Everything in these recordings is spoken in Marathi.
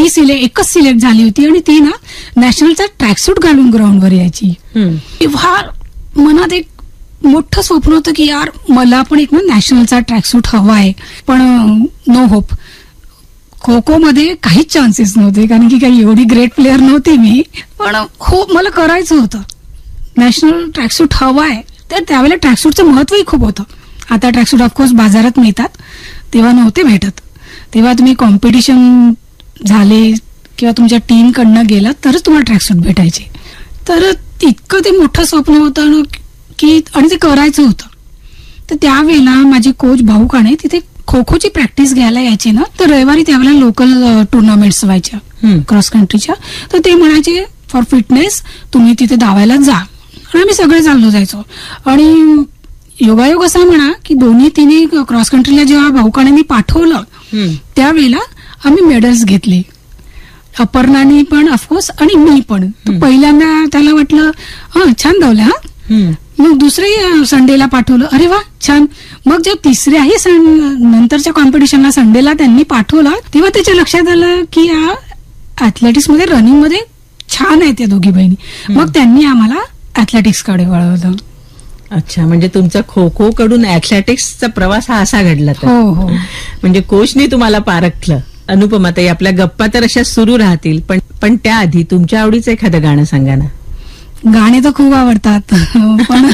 ती एकच सिलेक्ट झाली होती आणि ती ना नॅशनलचा ट्रॅकसूट घालून ग्राउंडवर यायची. तेव्हा मनात एक मोठं स्वप्न होतं की यार मला पण एक ना नॅशनलचा ट्रॅकसूट हवा आहे, पण नो होप. खो खो मध्ये काहीच चान्सेस नव्हते, कारण की काही एवढी ग्रेट प्लेअर नव्हती मी, पण हो मला करायचं होतं. नॅशनल ट्रॅकसूट हवा आहे. तर त्यावेळेला ट्रॅकसूटचं महत्वही खूप होतं. आता ट्रॅकसूट ऑफकोर्स बाजारात मिळतात, तेव्हा नव्हते भेटत. तेव्हा तुम्ही कॉम्पिटिशन झाले किंवा तुमच्या टीमकडनं गेला तरच तुम्हाला ट्रॅकसूट भेटायचे. तर इतकं ते मोठं स्वप्न होतं ना की, आणि ते करायचं होतं. तर त्यावेळेला माझे कोच भाऊ काणे तिथे खो खोची प्रॅक्टिस घ्यायला यायचे ना, तर रविवारी त्यावेळेला लोकल टुर्नामेंट्स व्हायच्या क्रॉस कंट्रीच्या. तर ते म्हणायचे फॉर फिटनेस तुम्ही तिथे धावायला जा, आणि आम्ही सगळे चाललो जायचो. आणि योगायोग असा म्हणा की दोन्ही तिन्ही क्रॉस कंट्रीला जेव्हा भाऊकाण्यांनी पाठवलं त्यावेळेला आम्ही मेडल्स घेतले. अपर्णाने पण ऑफकोर्स आणि मी पण. पहिल्यांदा त्याला वाटलं हा छान धावलं हा. मग दुसरे संडेला पाठवलं, अरे वा छान. मग जेव्हा तिसऱ्याही नंतरच्या कॉम्पिटिशनला संडेला त्यांनी पाठवलं तेव्हा त्याच्या लक्षात आलं की या ऍथलेटिक्स मध्ये रनिंग मध्ये छान आहेत त्या दोघी बहिणी. मग त्यांनी आम्हाला ऍथलेटिक्सकडे वळवलं. अच्छा, म्हणजे तुमचा खो खो कडून ऍथलेटिक्सचा प्रवास हा असा घडला. हो हो, म्हणजे कोचनी तुम्हाला पारखलं. अनुपमा ताई, आपल्या गप्पा तर अशा सुरू राहतील, पण त्याआधी तुमच्या आवडीचं एखादं गाणं सांगा ना. गाणे तर खूप आवडतात, पण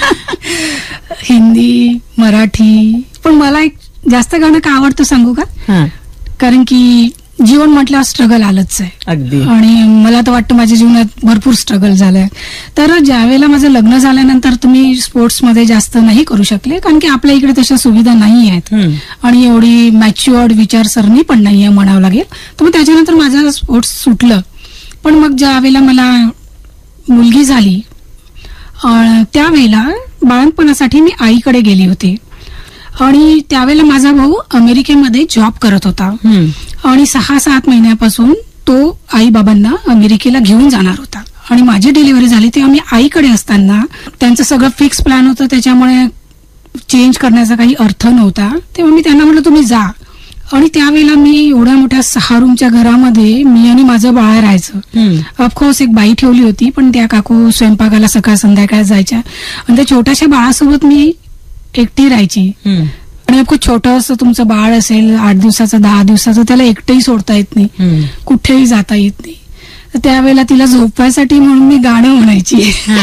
हिंदी मराठी. पण मला एक जास्त गाणं का आवडतं सांगू का? कारण की जीवन म्हटल्यावर स्ट्रगल आलंच आहे अगदी. आणि मला तर वाटतं माझ्या जीवनात भरपूर स्ट्रगल झालंय. तर ज्यावेळेला माझं लग्न झाल्यानंतर तुम्ही स्पोर्ट्समध्ये जास्त नाही करू शकले, कारण की आपल्या इकडे तशा सुविधा नाही आहेत आणि एवढी मॅच्युअर्ड विचारसरणी पण नाहीये म्हणावं लागेल. तर मग त्याच्यानंतर माझं स्पोर्ट्स सुटलं. पण मग ज्यावेळेला मला मुलगी झाली त्यावेळेला बाळणपणासाठी मी आईकडे गेली होती. आणि त्यावेळेला माझा भाऊ अमेरिकेमध्ये जॉब करत होता आणि 6-7 महिन्यापासून तो आई बाबांना अमेरिकेला घेऊन जाणार होता. आणि माझी डिलिव्हरी झाली तेव्हा मी आईकडे असताना त्यांचं सगळं फिक्स प्लॅन होतं, त्याच्यामुळे चेंज करण्याचा काही अर्थ नव्हता. तेव्हा मी त्यांना म्हटलं तुम्ही जा. आणि त्यावेळेला मी एवढ्या मोठ्या 6 रूमच्या घरामध्ये मी आणि माझं बाळ राहायचं. ऑफकोर्स एक बाई ठेवली होती, पण त्या काकू स्वयंपाकाला सकाळ संध्याकाळ जायच्या आणि त्या छोट्याशा बाळासोबत मी एकटी राहायची. आणि खूप छोटं असं तुमचं बाळ असेल 8 दिवसाचं 10 दिवसाचं, त्याला एकटंही सोडता येत नाही, कुठेही जाता येत नाही. तर त्यावेळेला तिला झोपवायसाठी म्हणून मी गाणं म्हणायची.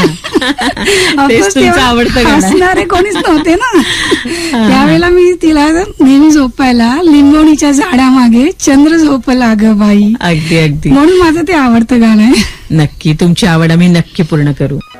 हसणारे कोणीच नव्हते ना. त्यावेळेला मी तिला नेहमी झोपायला लिंबोणीच्या झाडामागे चंद्र झोपला ग बाई. अगदी अगदी, म्हणून माझं ते आवडतं गाणं आहे. नक्की तुमची आवड आम्ही नक्की पूर्ण करू.